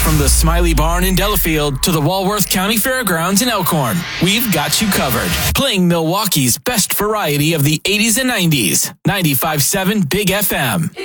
From the Smiley Barn in Delafield to the Walworth County Fairgrounds in Elkhorn, we've got you covered. Playing Milwaukee's best variety of the 80s and 90s. 95.7 Big FM.